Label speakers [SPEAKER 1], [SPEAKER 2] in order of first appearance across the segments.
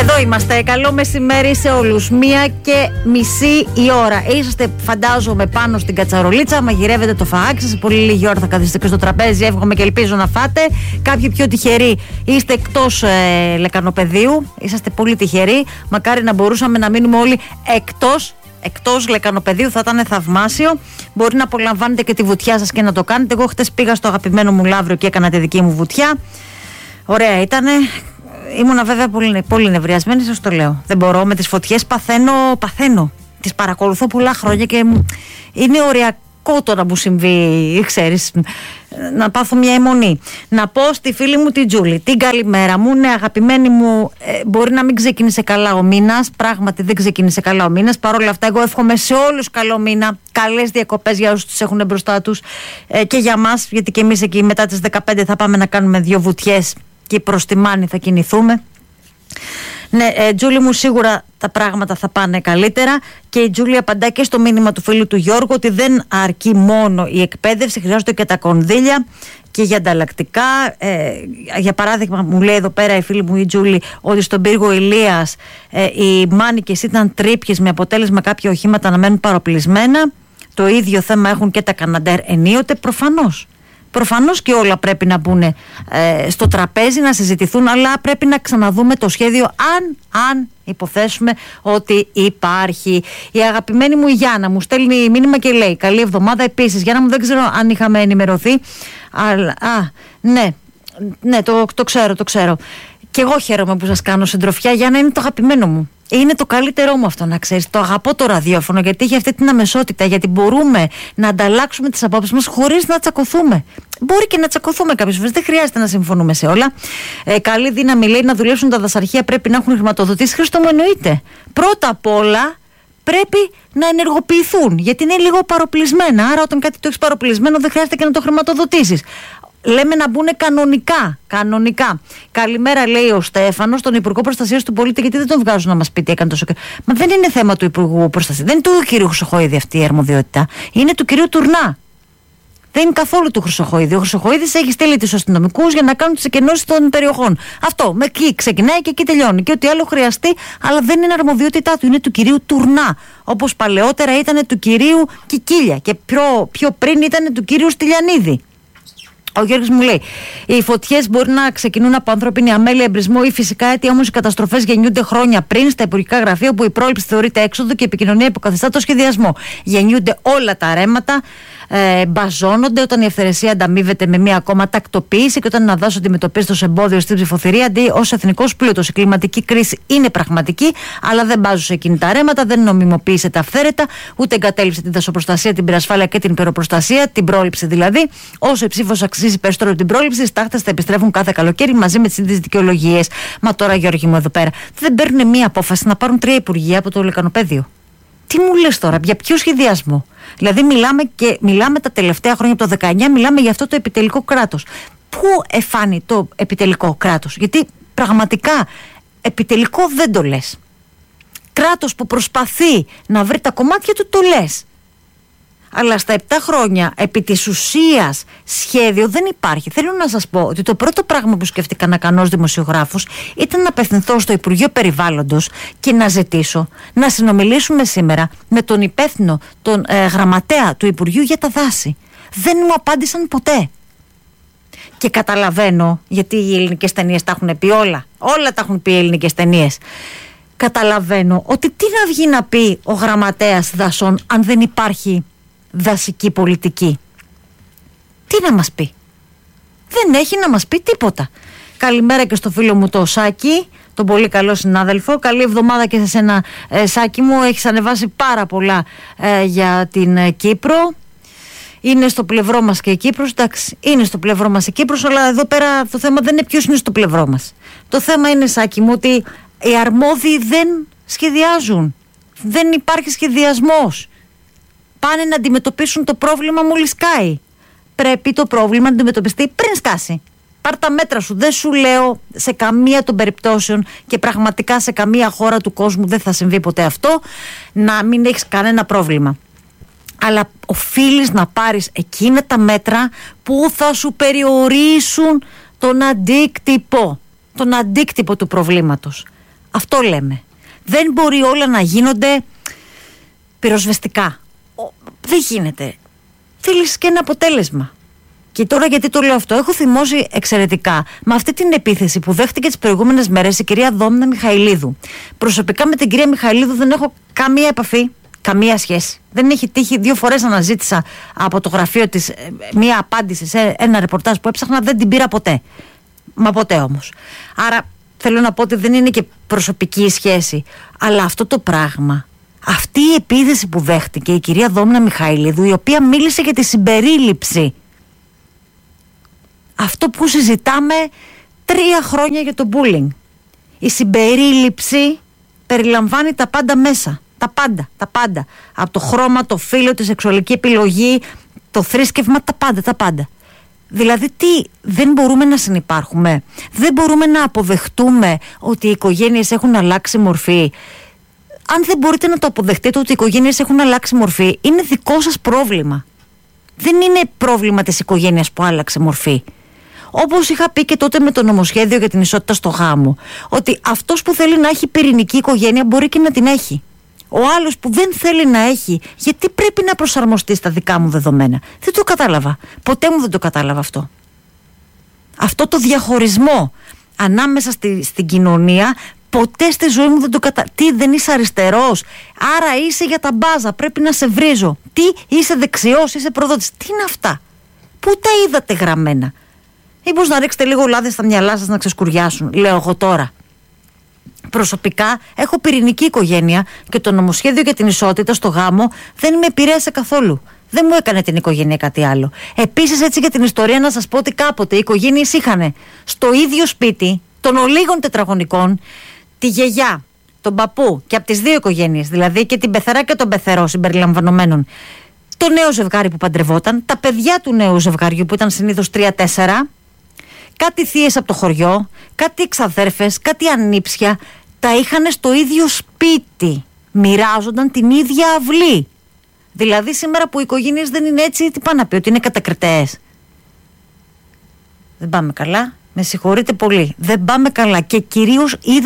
[SPEAKER 1] Εδώ είμαστε. Καλό μεσημέρι σε όλους. 1:30 η ώρα. Είσαστε, φαντάζομαι, πάνω στην κατσαρολίτσα. Μαγειρεύετε το φαάκι σας. Σε πολύ λίγη ώρα θα καθίσετε και στο τραπέζι. Εύχομαι και ελπίζω να φάτε. Κάποιοι πιο τυχεροί είστε εκτός λεκανοπεδίου. Είσαστε πολύ τυχεροί. Μακάρι να μπορούσαμε να μείνουμε όλοι εκτός λεκανοπεδίου, θα ήταν θαυμάσιο. Μπορεί να απολαμβάνετε και τη βουτιά σας και να το κάνετε. Εγώ χτες πήγα στο αγαπημένο μου Λαύριο και έκανα τη δική μου βουτιά. Ωραία ήτανε. Ήμουνα βέβαια πολύ νευριασμένη, σας το λέω. Δεν μπορώ, με τις φωτιές παθαίνω. Τις παρακολουθώ πολλά χρόνια και είναι ωριακό το να μου συμβεί, ξέρεις, να πάθω μια αιμονή. Να πω στη φίλη μου την Τζούλη, την καλημέρα μου. Ναι, αγαπημένη μου, μπορεί να μην ξεκίνησε καλά ο μήνας. Πράγματι δεν ξεκίνησε καλά ο μήνας. Παρ' όλα αυτά, εγώ εύχομαι σε όλους καλό μήνα. Καλές διακοπές για όσους τους έχουν μπροστά τους και για μας, γιατί και εμείς εκεί μετά τις 15 θα πάμε να κάνουμε 2 βουτιές και προς τη Μάνη θα κινηθούμε. Ναι, Τζούλη μου, σίγουρα τα πράγματα θα πάνε καλύτερα. Και η Τζούλη απαντά και στο μήνυμα του φίλου του Γιώργου ότι δεν αρκεί μόνο η εκπαίδευση, χρειάζονται και τα κονδύλια και για ανταλλακτικά. Για παράδειγμα, μου λέει εδώ πέρα η φίλη μου η Τζούλη ότι στον πύργο Ηλίας οι μάνικες ήταν τρύπιες, με αποτέλεσμα κάποια οχήματα να μένουν παροπλισμένα. Το ίδιο θέμα έχουν και τα Καναντέρ ενίοτε. Προφανώς και όλα πρέπει να μπουν στο τραπέζι, να συζητηθούν, αλλά πρέπει να ξαναδούμε το σχέδιο αν υποθέσουμε ότι υπάρχει. Η αγαπημένη μου η Γιάννα μου στέλνει μήνυμα και λέει καλή εβδομάδα επίσης. Γιάννα μου, δεν ξέρω αν είχαμε ενημερωθεί, αλλά ναι, το ξέρω. Και εγώ χαίρομαι που σας κάνω συντροφιά. Γιάννα, είναι το αγαπημένο μου. Είναι το καλύτερό μου αυτό, να ξέρεις. Το αγαπώ το ραδιόφωνο, γιατί έχει αυτή την αμεσότητα. Γιατί μπορούμε να ανταλλάξουμε τις απόψεις μας χωρίς να τσακωθούμε. Μπορεί και να τσακωθούμε κάποιες φορές, δεν χρειάζεται να συμφωνούμε σε όλα. Καλή δύναμη, λέει, να δουλέψουν τα δασαρχεία, πρέπει να έχουν χρηματοδοτήσει. Χριστό μου, εννοείται. Πρώτα απ' όλα πρέπει να ενεργοποιηθούν, γιατί είναι λίγο παροπλισμένα. Άρα, όταν κάτι το έχεις παροπλισμένο, δεν χρειάζεται και να το χρηματοδοτήσεις. Λέμε να μπουν κανονικά. Καλημέρα, λέει ο Στέφανος, τον Υπουργό Προστασίας του Πολίτη, γιατί δεν τον βγάζουν να μας πει τι έκανε τόσο καιρό. Μα δεν είναι θέμα του Υπουργού Προστασίας. Δεν είναι του κυρίου Χρυσοχοίδη αυτή η αρμοδιότητα. Είναι του κυρίου Τουρνά. Δεν είναι καθόλου του Χρυσοχοίδη. Ο Χρυσοχοίδης έχει στείλει τους αστυνομικούς για να κάνουν τις εκενώσεις των περιοχών. Αυτό. Με εκεί ξεκινάει και εκεί τελειώνει. Και ό,τι άλλο χρειαστεί, αλλά δεν είναι αρμοδιότητά του. Είναι του κυρίου Τουρνά. Όπως παλαιότερα ήταν του κυρίου Κικίλια. Και πιο πριν ήταν του κυρίου Στυλιανίδη. Ο Γιώργος μου λέει: οι φωτιές μπορεί να ξεκινούν από ανθρώπινη αμέλεια, εμπρισμό ή φυσικά αίτια, όμως οι καταστροφές γεννιούνται χρόνια πριν στα υπουργικά γραφεία, όπου η πρόληψη θεωρείται έξοδο και η επικοινωνία υποκαθιστά το σχεδιασμό. Γεννιούνται όλα τα ρέματα, μπαζώνονται όταν η ευθερεσία ανταμείβεται με μία ακόμα τακτοποίηση και όταν ένα δάσος αντιμετωπίζεται ως εμπόδιο στην ψηφοθυρία αντί ως εθνικός πλούτος. Η κλιματική κρίση είναι πραγματική, αλλά δεν μπάζουν σε εκείνη τα ρέματα, δεν νομιμοποίησε τα αυθαίρετα, ούτε εγκατέλειψε την δασοπροστασία, την πυρασφάλεια και την υπεροπροστασία, την πρόληψη δηλαδή. Όσο η ψήφος αξίζει περισσότερο από την πρόληψη, οι στάχτες θα επιστρέφουν κάθε καλοκαίρι μαζί με τις ίδιες δικαιολογίες. Μα τώρα, Γιώργη μου, εδώ πέρα δεν παίρνουν μία απόφαση να πάρουν 3 υπουργεία από το λεκανοπέδιο. Τι μου λες τώρα, για ποιο σχεδιασμό? Δηλαδή, μιλάμε τα τελευταία χρόνια, από το 19, μιλάμε για αυτό το επιτελικό κράτος. Πού εφάνει το επιτελικό κράτος? Γιατί πραγματικά επιτελικό δεν το λες. Κράτος που προσπαθεί να βρει τα κομμάτια του, το λες. Αλλά στα 7 χρόνια επί της ουσίας σχέδιο δεν υπάρχει. Θέλω να σας πω ότι το πρώτο πράγμα που σκέφτηκα να κάνω ως δημοσιογράφος ήταν να απευθυνθώ στο Υπουργείο Περιβάλλοντος και να ζητήσω να συνομιλήσουμε σήμερα με τον υπεύθυνο, τον γραμματέα του Υπουργείου για τα δάση. Δεν μου απάντησαν ποτέ. Και καταλαβαίνω, γιατί οι ελληνικές ταινίες τα έχουν πει όλα τα έχουν πει οι ελληνικές ταινίες. Καταλαβαίνω ότι τι να βγει να πει ο γραμματέας δασών αν δεν υπάρχει δασική πολιτική? Τι να μας πει? Δεν έχει να μας πει τίποτα. Καλημέρα και στο φίλο μου το Σάκη, τον πολύ καλό συνάδελφο. Καλή εβδομάδα και σε σένα, Σάκη μου. Έχεις ανεβάσει πάρα πολλά για την Κύπρο. Είναι στο πλευρό μας και η Κύπρος. Εντάξει, είναι στο πλευρό μας η Κύπρος, αλλά εδώ πέρα το θέμα δεν είναι ποιος είναι στο πλευρό μας. Το θέμα είναι, Σάκη μου, ότι οι αρμόδιοι δεν σχεδιάζουν. Δεν υπάρχει σχεδιασμός. Πάνε να αντιμετωπίσουν το πρόβλημα μόλις σκάει. Πρέπει το πρόβλημα να αντιμετωπιστεί πριν σκάσει. Πάρ' τα μέτρα σου. Δεν σου λέω σε καμία των περιπτώσεων και πραγματικά σε καμία χώρα του κόσμου δεν θα συμβεί ποτέ αυτό, να μην έχεις κανένα πρόβλημα. Αλλά οφείλεις να πάρεις εκείνα τα μέτρα που θα σου περιορίσουν τον αντίκτυπο του προβλήματος. Αυτό λέμε. Δεν μπορεί όλα να γίνονται πυροσβεστικά. Δεν γίνεται. Θέλεις και ένα αποτέλεσμα. Και τώρα γιατί το λέω αυτό? Έχω θυμώσει εξαιρετικά με αυτή την επίθεση που δέχτηκε τις προηγούμενες μέρες η κυρία Δόμνα Μιχαηλίδου. Προσωπικά με την κυρία Μιχαηλίδου δεν έχω καμία επαφή, καμία σχέση. Δεν έχει τύχει, 2 φορές αναζήτησα από το γραφείο της μία απάντηση σε ένα ρεπορτάζ που έψαχνα, δεν την πήρα ποτέ. Μα ποτέ όμως. Άρα θέλω να πω ότι δεν είναι και προσωπική η σχέση. Αλλά αυτό το πράγμα, αυτή η επίθεση που δέχτηκε η κυρία Δόμνα Μιχαηλίδου, η οποία μίλησε για τη συμπερίληψη. Αυτό που συζητάμε 3 χρόνια για το bullying. Η συμπερίληψη περιλαμβάνει τα πάντα μέσα. Τα πάντα. Από το χρώμα, το φύλο, τη σεξουαλική επιλογή, το θρήσκευμα, τα πάντα. Δηλαδή δεν μπορούμε να συνυπάρχουμε? Δεν μπορούμε να αποδεχτούμε ότι οι οικογένειες έχουν αλλάξει μορφή? Αν δεν μπορείτε να το αποδεχτείτε ότι οι οικογένειες έχουν αλλάξει μορφή, είναι δικό σας πρόβλημα. Δεν είναι πρόβλημα της οικογένειας που άλλαξε μορφή. Όπως είχα πει και τότε με το νομοσχέδιο για την ισότητα στο γάμο, ότι αυτός που θέλει να έχει πυρηνική οικογένεια μπορεί και να την έχει. Ο άλλος που δεν θέλει να έχει, γιατί πρέπει να προσαρμοστεί στα δικά μου δεδομένα? Δεν το κατάλαβα. Ποτέ μου δεν το κατάλαβα αυτό. Αυτό το διαχωρισμό ανάμεσα στην κοινωνία, ποτέ στη ζωή μου δεν το κατάλαβα. Τι, δεν είσαι αριστερός? Άρα είσαι για τα μπάζα, πρέπει να σε βρίζω. Τι, είσαι δεξιός, είσαι προδότης? Τι είναι αυτά? Πού τα είδατε γραμμένα? Μήπως να ρίξετε λίγο λάδι στα μυαλά σας να ξεσκουριάσουν, λέω εγώ τώρα. Προσωπικά έχω πυρηνική οικογένεια και το νομοσχέδιο για την ισότητα στο γάμο δεν με επηρέασε καθόλου. Δεν μου έκανε την οικογένεια κάτι άλλο. Επίσης, έτσι για την ιστορία να σας πω ότι κάποτε οι οικογένειες είχαν στο ίδιο σπίτι των ολίγων τετραγωνικών τη γιαγιά, τον παππού και από τις 2 οικογένειες, δηλαδή και την πεθερά και τον πεθερό συμπεριλαμβανομένων, το νέο ζευγάρι που παντρευόταν, τα παιδιά του νέου ζευγαριού που ήταν συνήθως 3-4, κάτι θείες από το χωριό, κάτι εξαδέρφες, κάτι ανήψια, τα είχαν στο ίδιο σπίτι. Μοιράζονταν την ίδια αυλή. Δηλαδή σήμερα που οι οικογένειες δεν είναι έτσι, τι πάνε να πει? Ότι είναι κατακριτές? Δεν πάμε καλά. Με συγχωρείτε πολύ. Δεν πάμε καλά. Και κυρίως είδα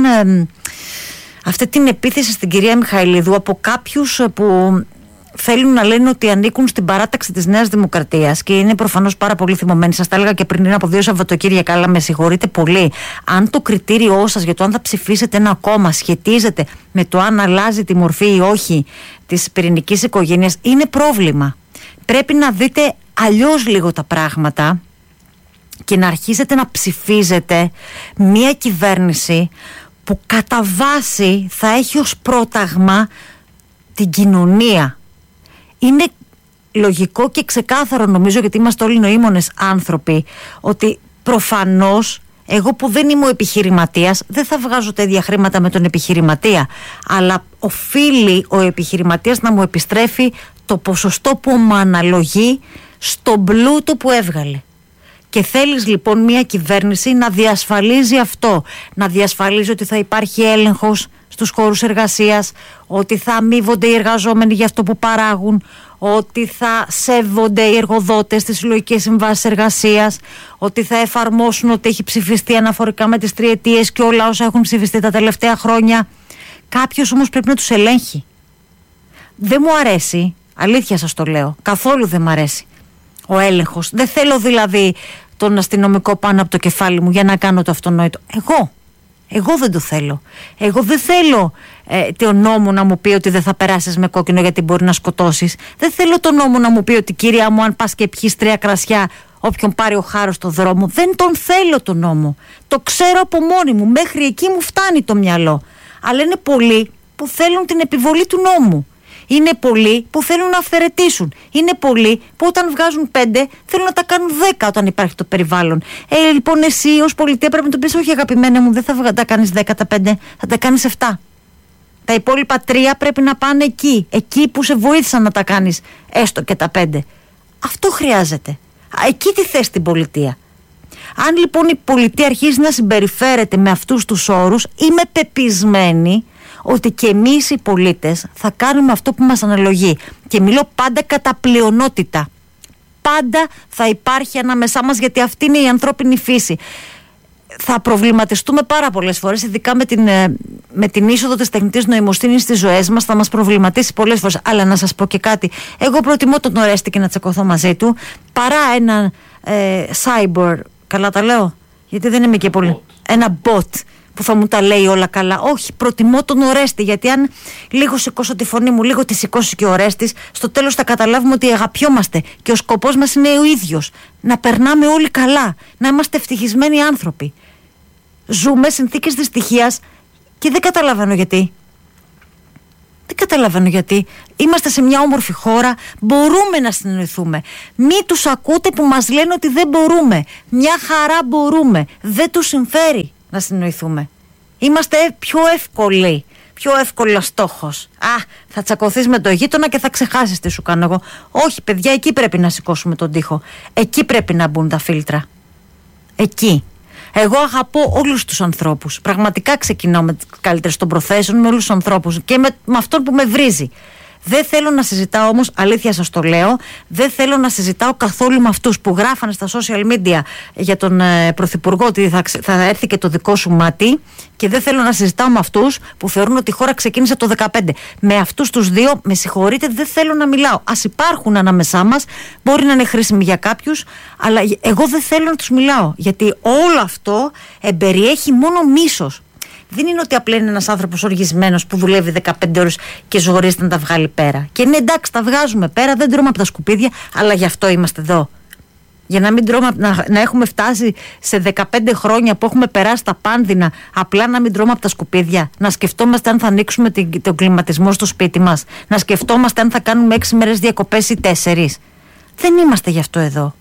[SPEAKER 1] αυτή την επίθεση στην κυρία Μιχαηλίδου από κάποιους που θέλουν να λένε ότι ανήκουν στην παράταξη της Νέας Δημοκρατίας και είναι προφανώς πάρα πολύ θυμωμένοι. Σας τα έλεγα και πριν από 2 Σαββατοκύριακα, αλλά με συγχωρείτε πολύ. Αν το κριτήριό σας για το αν θα ψηφίσετε ένα κόμμα σχετίζεται με το αν αλλάζει τη μορφή ή όχι της πυρηνικής οικογένειας, είναι πρόβλημα. Πρέπει να δείτε αλλιώς λίγο τα πράγματα και να αρχίσετε να ψηφίζετε μια κυβέρνηση που κατά βάση θα έχει ως πρόταγμα την κοινωνία. Είναι λογικό και ξεκάθαρο, νομίζω, γιατί είμαστε όλοι νοήμονες άνθρωποι, ότι προφανώς εγώ που δεν είμαι ο επιχειρηματίας δεν θα βγάζω τα ίδια χρήματα με τον επιχειρηματία, αλλά οφείλει ο επιχειρηματίας να μου επιστρέφει το ποσοστό που μου αναλογεί στον πλούτο που έβγαλε. Και θέλεις λοιπόν μια κυβέρνηση να διασφαλίζει αυτό, να διασφαλίζει ότι θα υπάρχει έλεγχος στους χώρους εργασίας, ότι θα αμείβονται οι εργαζόμενοι για αυτό που παράγουν, ότι θα σέβονται οι εργοδότες στις συλλογικές συμβάσεις εργασίας, ότι θα εφαρμόσουν ότι έχει ψηφιστεί αναφορικά με τις 3 ετίες και όλα όσα έχουν ψηφιστεί τα τελευταία χρόνια. Κάποιος όμως πρέπει να τους ελέγχει. Δεν μου αρέσει, αλήθεια σας το λέω, καθόλου δεν μου αρέσει ο έλεγχος. Δεν θέλω δηλαδή τον αστυνομικό πάνω από το κεφάλι μου για να κάνω το αυτονόητο. Εγώ δεν το θέλω. Εγώ δεν θέλω τον νόμο να μου πει ότι δεν θα περάσεις με κόκκινο γιατί μπορεί να σκοτώσεις. Δεν θέλω τον νόμο να μου πει ότι κυρία μου, αν πας και πιείς 3 κρασιά, όποιον πάρει ο χάρος στο δρόμο. Δεν τον θέλω τον νόμο. Το ξέρω από μόνη μου. Μέχρι εκεί μου φτάνει το μυαλό. Αλλά είναι πολλοί που θέλουν την επιβολή του νόμου. Είναι πολλοί που θέλουν να αυθαιρετήσουν. Είναι πολλοί που όταν βγάζουν 5 θέλουν να τα κάνουν 10 όταν υπάρχει το περιβάλλον. Λοιπόν, εσύ ως πολιτεία πρέπει να το πεις: όχι, αγαπημένα μου, δεν θα τα κάνεις 10 τα 5, θα τα κάνεις 7. Τα υπόλοιπα 3 πρέπει να πάνε εκεί που σε βοήθησαν να τα κάνεις έστω και τα 5. Αυτό χρειάζεται. Εκεί τι θες την πολιτεία. Αν λοιπόν η πολιτεία αρχίζει να συμπεριφέρεται με αυτούς τους όρους, είμαι πεπισμένη ότι και εμείς οι πολίτες θα κάνουμε αυτό που μας αναλογεί. Και μιλώ πάντα κατά πλειονότητα. Πάντα θα υπάρχει ανάμεσά μας, γιατί αυτή είναι η ανθρώπινη φύση. θα προβληματιστούμε πάρα πολλές φορές, ειδικά με την είσοδο της τεχνητής νοημοσύνης στις ζωές μας, θα μας προβληματίσει πολλές φορές. Αλλά να σας πω και κάτι, εγώ προτιμώ τον Ορέστη και να τσακωθώ μαζί του παρά ένα cyber, καλά τα λέω, γιατί δεν είμαι και πολύ, ένα bot που θα μου τα λέει όλα καλά. Όχι, προτιμώ τον Ορέστη, γιατί αν λίγο σηκώσω τη φωνή μου, λίγο τη σηκώσει και ο Ορέστης, στο τέλος θα καταλάβουμε ότι αγαπιόμαστε και ο σκοπός μας είναι ο ίδιος. Να περνάμε όλοι καλά, να είμαστε ευτυχισμένοι άνθρωποι. Ζούμε συνθήκες δυστυχίας και δεν καταλαβαίνω γιατί. Δεν καταλαβαίνω γιατί. Είμαστε σε μια όμορφη χώρα, μπορούμε να συνεννοηθούμε. Μη τους ακούτε που μας λένε ότι δεν μπορούμε. Μια χαρά μπορούμε. Δεν τους συμφέρει να συνεννοηθούμε. Είμαστε πιο εύκολοι, πιο εύκολα στόχος. Θα τσακωθείς με το γείτονα και θα ξεχάσεις τι σου κάνω εγώ. Όχι παιδιά, εκεί πρέπει να σηκώσουμε τον τοίχο. Εκεί πρέπει να μπουν τα φίλτρα. Εκεί. Εγώ αγαπώ όλους τους ανθρώπους. Πραγματικά ξεκινάω με τις καλύτερες των προθέσεων, με όλους τους ανθρώπους και με αυτόν που με βρίζει. Δεν θέλω να συζητάω όμως, αλήθεια σας το λέω, δεν θέλω να συζητάω καθόλου με αυτούς που γράφανε στα social media για τον Πρωθυπουργό ότι θα έρθει και το δικό σου μάτι, και δεν θέλω να συζητάω με αυτούς που θεωρούν ότι η χώρα ξεκίνησε το 2015. Με αυτούς τους δύο, με συγχωρείτε, δεν θέλω να μιλάω. Ας υπάρχουν ανάμεσά μας, μπορεί να είναι χρήσιμοι για κάποιους, αλλά εγώ δεν θέλω να τους μιλάω, γιατί όλο αυτό εμπεριέχει μόνο μίσος. Δεν είναι ότι απλά είναι ένας άνθρωπος οργισμένος που δουλεύει 15 ώρες και ζορίζεται να τα βγάλει πέρα. Και είναι εντάξει, τα βγάζουμε πέρα, δεν τρώμε από τα σκουπίδια, αλλά γι' αυτό είμαστε εδώ. Για να μην τρώμε, να έχουμε φτάσει σε 15 χρόνια που έχουμε περάσει τα πάνδυνα, απλά να μην τρώμε από τα σκουπίδια. Να σκεφτόμαστε αν θα ανοίξουμε τον κλιματισμό στο σπίτι μας. Να σκεφτόμαστε αν θα κάνουμε 6 μέρες διακοπές ή 4. Δεν είμαστε γι' αυτό εδώ.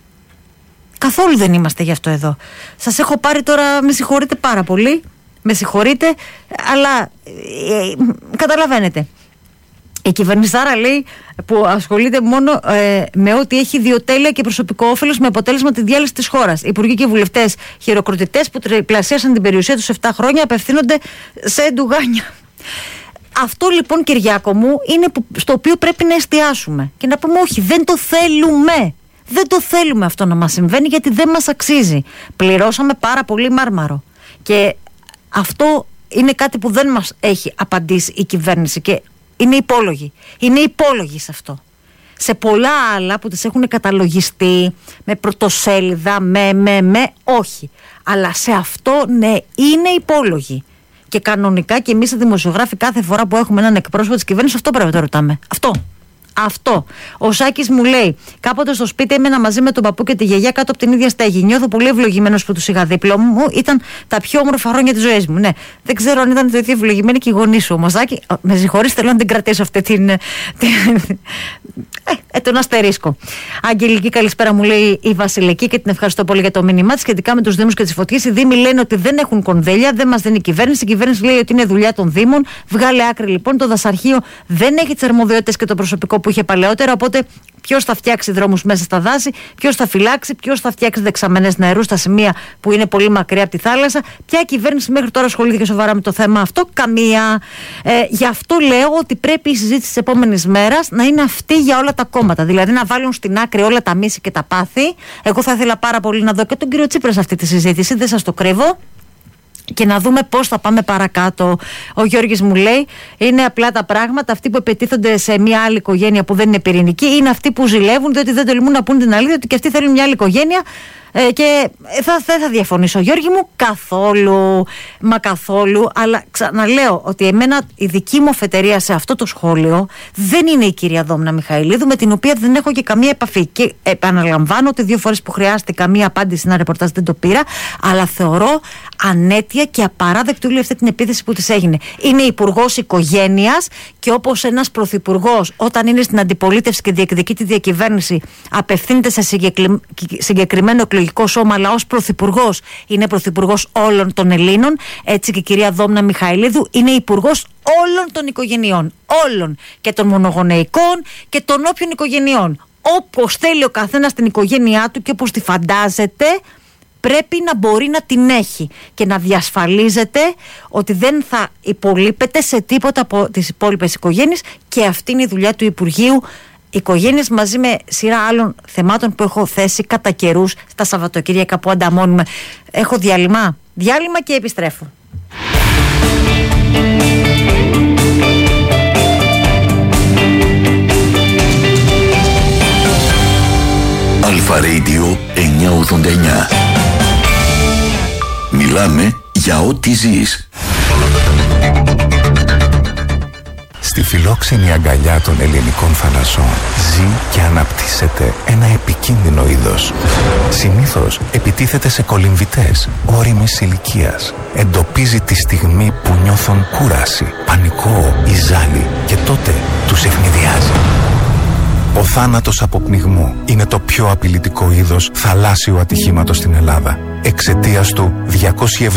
[SPEAKER 1] Καθόλου δεν είμαστε γι' αυτό εδώ. Σας έχω πάρει τώρα, με συγχωρείτε πάρα πολύ. Με συγχωρείτε, αλλά καταλαβαίνετε. Η κυβερνησάρα λέει που ασχολείται μόνο με ό,τι έχει ιδιοτέλεια και προσωπικό όφελος, με αποτέλεσμα τη διάλυση της χώρας. Οι υπουργοί και οι βουλευτές χειροκροτητές που τριπλασίασαν την περιουσία τους 7 χρόνια απευθύνονται σε ντουγάνια. Αυτό λοιπόν, Κυριάκο μου, είναι στο οποίο πρέπει να εστιάσουμε και να πούμε όχι, δεν το θέλουμε. Δεν το θέλουμε αυτό να μας συμβαίνει, γιατί δεν μας αξίζει. Πληρώσαμε πάρα πολύ μάρμαρο και αυτό είναι κάτι που δεν μας έχει απαντήσει η κυβέρνηση και είναι υπόλογοι. Είναι υπόλογοι σε αυτό. Σε πολλά άλλα που τις έχουν καταλογιστεί με πρωτοσέλιδα, όχι. Αλλά σε αυτό ναι, είναι υπόλογοι. Και κανονικά και εμείς οι δημοσιογράφοι κάθε φορά που έχουμε έναν εκπρόσωπο της κυβέρνησης αυτό πρέπει να το ρωτάμε. Αυτό. Ο Σάκης μου λέει: κάποτε στο σπίτι έμενα μαζί με τον παππού και τη γιαγιά κάτω από την ίδια στέγη. Νιώθω πολύ ευλογημένος που τους είχα δίπλα μου. Ήταν τα πιο όμορφα χρόνια της ζωής μου. Ναι, δεν ξέρω αν ήταν το ίδιο ευλογημένοι και οι γονείς σου. Όμως, Σάκη, με συγχωρείς, θέλω να την κρατήσω αυτή τον αστερίσκο. Αγγελική, καλησπέρα, μου λέει η Βασιλική και την ευχαριστώ πολύ για το μήνυμά της σχετικά με τους Δήμους και τις φωτιές. Οι Δήμοι λένε ότι δεν έχουν κονδύλια, δεν μας δίνει η κυβέρνηση. Η κυβέρνηση λέει ότι είναι δουλειά των Δήμων. Βγάλε άκρη λοιπόν. Το δασαρχείο δεν έχει τις αρμοδιότητες και το προσωπικό που είχε παλαιότερα. Οπότε, ποιος θα φτιάξει δρόμους μέσα στα δάση, ποιος θα φυλάξει, ποιος θα φτιάξει δεξαμενές νερού στα σημεία που είναι πολύ μακριά από τη θάλασσα. Ποια κυβέρνηση μέχρι τώρα ασχολήθηκε σοβαρά με το θέμα αυτό? Καμία. Γι' αυτό λέω ότι πρέπει η συζήτηση της επόμενης μέρας να είναι αυτή για όλα τα κόμματα. Δηλαδή να βάλουν στην άκρη όλα τα μίση και τα πάθη. Εγώ θα ήθελα πάρα πολύ να δω και τον κύριο Τσίπρα σε αυτή τη συζήτηση, δεν σας το κρύβω. Και να δούμε πώς θα πάμε παρακάτω. Ο Γιώργης μου λέει: είναι απλά τα πράγματα. Αυτοί που επιτίθονται σε μια άλλη οικογένεια που δεν είναι πυρηνική είναι αυτοί που ζηλεύουν, διότι δεν τολμούν να πούν την αλήθεια, ότι και αυτοί θέλουν μια άλλη οικογένεια. Και δεν θα διαφωνήσω, Γιώργη μου, καθόλου. Μα καθόλου. Αλλά ξαναλέω ότι εμένα η δική μου αφετηρία σε αυτό το σχόλιο δεν είναι η κυρία Δόμνα Μιχαηλίδου, με την οποία δεν έχω και καμία επαφή. Και επαναλαμβάνω ότι 2 φορές που χρειάστηκα μία απάντηση σε ένα ρεπορτάζ δεν το πήρα. Αλλά θεωρώ ανέτεια και απαράδεκτη όλη αυτή την επίθεση που της έγινε. Είναι υπουργός οικογένειας και όπως ένας πρωθυπουργός, όταν είναι στην αντιπολίτευση και διεκδικεί τη διακυβέρνηση, απευθύνεται σε συγκεκριμένο εκλογικό σώμα, αλλά ως πρωθυπουργός είναι πρωθυπουργός όλων των Ελλήνων. Έτσι και η κυρία Δόμνα Μιχαηλίδου είναι υπουργός όλων των οικογενειών. Όλων. Και των μονογονεϊκών και των όποιων οικογενειών. Όπως θέλει ο καθένας την οικογένειά του και όπως τη φαντάζεται, πρέπει να μπορεί να την έχει και να διασφαλίζεται ότι δεν θα υπολείπεται σε τίποτα από τις υπόλοιπες οικογένειες, και αυτή είναι η δουλειά του Υπουργείου οικογένειες, μαζί με σειρά άλλων θεμάτων που έχω θέσει κατά καιρούς στα Σαββατοκύριακα που ανταμώνουμε. Έχω διάλειμμα και επιστρέφω.
[SPEAKER 2] Αλφα Radio 989. Μιλάμε για ό,τι ζεις.
[SPEAKER 3] Στη φιλόξενη αγκαλιά των ελληνικών θαλασσών ζει και αναπτύσσεται ένα επικίνδυνο είδος. Συνήθως επιτίθεται σε κολυμβητές ώριμης ηλικίας. Εντοπίζει τη στιγμή που νιώθουν κούραση, πανικό ή ζάλι και τότε τους ευνηδιάζει. Ο θάνατος από πνιγμό είναι το πιο απειλητικό είδος θαλάσσιου ατυχήματος στην Ελλάδα. Εξαιτίας του 270